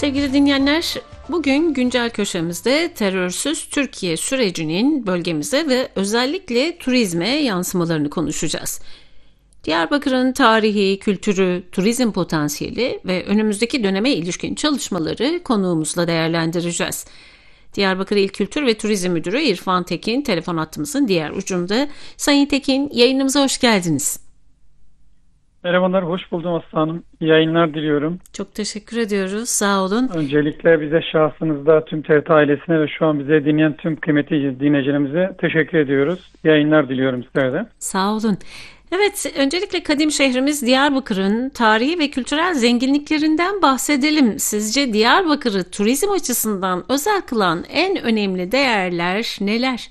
Sevgili dinleyenler, bugün güncel köşemizde terörsüz Türkiye sürecinin bölgemize ve özellikle turizme yansımalarını konuşacağız. Diyarbakır'ın tarihi, kültürü, turizm potansiyeli ve önümüzdeki döneme ilişkin çalışmaları konuğumuzla değerlendireceğiz. Diyarbakır İl Kültür ve Turizm Müdürü İrfan Tekin telefon hattımızın diğer ucunda. Sayın Tekin, yayınımıza hoş geldiniz. Merhabalar, hoş buldum Aslı Hanım. İyi yayınlar diliyorum. Çok teşekkür ediyoruz, sağ olun. Öncelikle bize şahsınızda tüm TRT ailesine ve şu an bize dinleyen tüm kıymetli dinleyicilerimize teşekkür ediyoruz. İyi yayınlar diliyorum sizlere de. Sağ olun. Evet, öncelikle kadim şehrimiz Diyarbakır'ın tarihi ve kültürel zenginliklerinden bahsedelim. Sizce Diyarbakır'ı turizm açısından özel kılan en önemli değerler neler?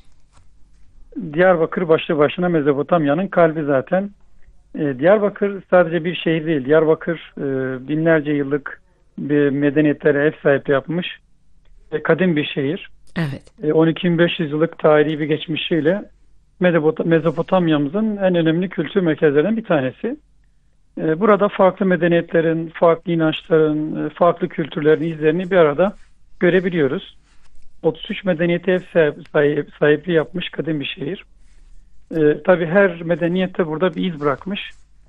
Diyarbakır başlı başına Mezopotamya'nın kalbi zaten. Diyarbakır sadece bir şehir değil. Diyarbakır binlerce yıllık bir medeniyetlere ev sahipliği yapmış. Kadim bir şehir. Evet. 12.500 yıllık tarihi bir geçmişiyle Mezopotamya'mızın en önemli kültür merkezlerinden bir tanesi. Burada farklı medeniyetlerin, farklı inançların, farklı kültürlerin izlerini bir arada görebiliyoruz. 33 medeniyete ev sahipliği yapmış kadim bir şehir. Tabii her medeniyette burada bir iz bırakmış.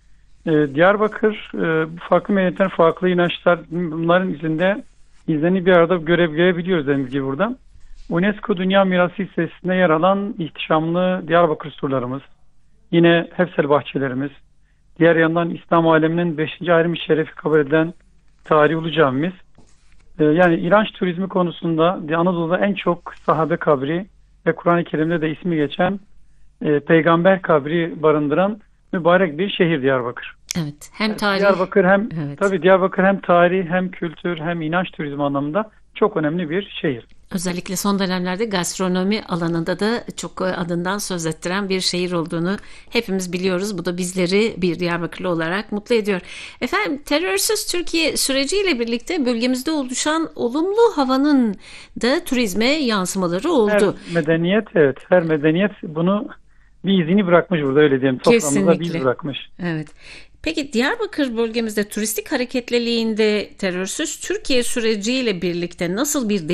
Diyarbakır farklı medeniyetlerin, farklı inançlar, bunların izlerini bir arada görebiliyoruz dediğimiz gibi burada. UNESCO Dünya Mirası listesinde yer alan ihtişamlı Diyarbakır surlarımız, yine Hefsel bahçelerimiz, diğer yandan İslam aleminin 5. ayrım şerefi kabul edilen Tarihi Ulu Camimiz. Yani inanç turizmi konusunda Anadolu'da en çok sahabe kabri ve Kur'an-ı Kerim'de de ismi geçen peygamber kabri barındıran mübarek bir şehir Diyarbakır. Evet, hem tarih. Diyarbakır hem tarih, hem kültür, hem inanç turizmi anlamında çok önemli bir şehir. Özellikle son dönemlerde gastronomi alanında da çok adından söz ettiren bir şehir olduğunu hepimiz biliyoruz. Bu da bizleri bir Diyarbakırlı olarak mutlu ediyor. Efendim, terörsüz Türkiye süreciyle birlikte bölgemizde oluşan olumlu havanın da turizme yansımaları oldu. Her medeniyet bunu bir izini bırakmış burada, öyle diyelim. Toprağımızda bir iz bırakmış. Evet. Peki Diyarbakır bölgemizde turistik hareketliliğinde terörsüz Türkiye süreciyle birlikte nasıl bir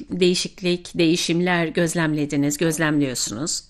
değişimler gözlemliyorsunuz?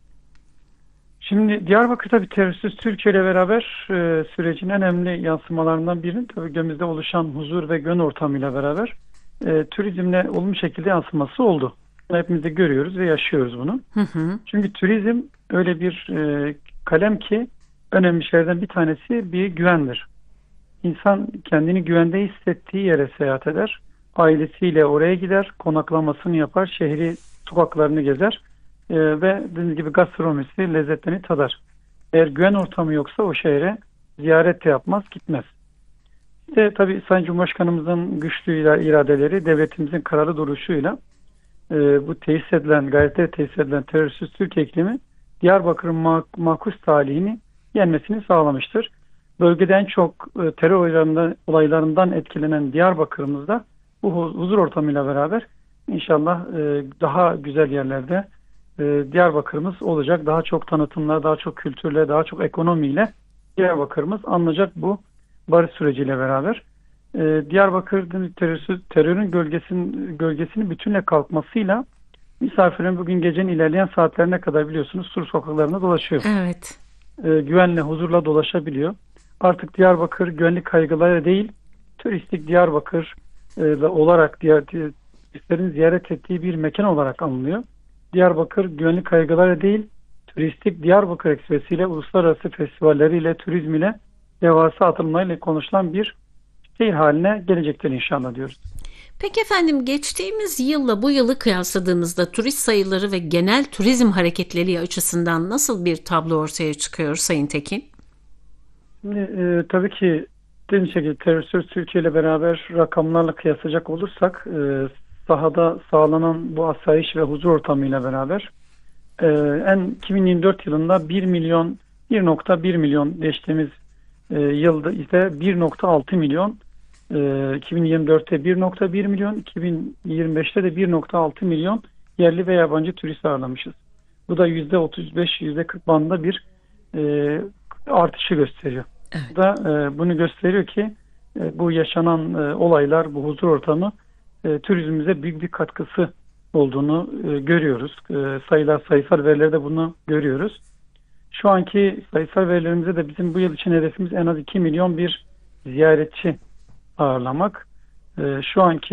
Şimdi Diyarbakır tabii terörsüz Türkiye ile beraber sürecin en önemli yansımalarından birinin tabii bölgemizde oluşan huzur ve güven ortamıyla beraber turizmle olumlu şekilde yansıması oldu. Hepimiz de görüyoruz ve yaşıyoruz bunu. Hı hı. Çünkü turizm öyle bir kalem ki önemli şeylerden bir tanesi bir güvendir. İnsan kendini güvende hissettiği yere seyahat eder. Ailesiyle oraya gider, konaklamasını yapar, şehri, sokaklarını gezer ve dediğimiz gibi gastronomisi, lezzetlerini tadar. Eğer güven ortamı yoksa o şehre ziyaret de yapmaz, gitmez. İşte tabii Sayın Cumhurbaşkanımızın güçlü iradeleri, devletimizin kararlı duruşuyla bu gayretleri tesis edilen terörsüz Türkiye iklimi Diyarbakır'ın makus talihini yenmesini sağlamıştır. Bölgede en çok terör olaylarından etkilenen Diyarbakır'ımızda bu huzur ortamıyla beraber inşallah daha güzel yerlerde Diyarbakır'ımız olacak. Daha çok tanıtımlar, daha çok kültürle, daha çok ekonomiyle Diyarbakır'ımız anılacak bu barış süreciyle beraber. Diyarbakır'ın terörün gölgesini bütünle kalkmasıyla misafirlerin bugün gecenin ilerleyen saatlerine kadar biliyorsunuz Sur sokaklarında dolaşıyor. Evet. Güvenle, huzurla dolaşabiliyor. Artık Diyarbakır güvenlik kaygıları değil, turistik Diyarbakır olarak turistlerin ziyaret ettiği bir mekan olarak anılıyor. Diyarbakır güvenlik kaygıları değil, turistik Diyarbakır ekspresiyle, uluslararası festivalleriyle, turizmiyle, devasa atılımlarıyla konuşulan bir şehir haline gelecektir inşallah diyoruz. Peki efendim, geçtiğimiz yılla bu yılı kıyasladığımızda turist sayıları ve genel turizm hareketliliği açısından nasıl bir tablo ortaya çıkıyor Sayın Tekin? Şimdi, tabii ki dediğim şekilde terörsüz Türkiye ile beraber rakamlarla kıyaslayacak olursak sahada sağlanan bu asayiş ve huzur ortamıyla beraber 2024 yılında 1.1 milyon geçtiğimiz yılda ise 1.6 milyon, 2024'te 1.1 milyon, 2025'te de 1.6 milyon yerli ve yabancı turist ağırlamışız. Bu da %35-%40 bandında bir artışı gösteriyor. Evet. Bu da bunu gösteriyor ki bu yaşanan olaylar, bu huzur ortamı turizmimize büyük bir katkısı olduğunu görüyoruz. Sayısal verilerde bunu görüyoruz. Şu anki sayısal verilerimizde de bizim bu yıl için hedefimiz en az 2 milyon bir ziyaretçi ağırlamak. Şu anki